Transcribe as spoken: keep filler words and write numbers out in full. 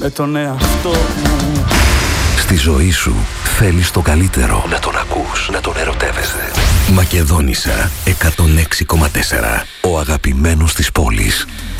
με τον εαυτό μου. Στη ζωή σου θέλεις το καλύτερο. Να τον ακούς, να τον ερωτεύεσαι. Μακεδόνισσα εκατόν έξι κόμμα τέσσερα. Ο αγαπημένος της πόλης.